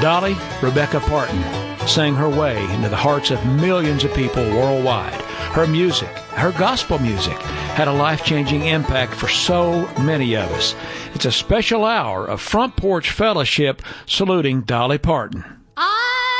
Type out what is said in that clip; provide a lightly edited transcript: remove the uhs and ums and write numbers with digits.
Dolly Rebecca Parton sang her way into the hearts of millions of people worldwide. Her music, her gospel music, had a life-changing impact for so many of us. It's a special hour of Front Porch Fellowship saluting Dolly Parton.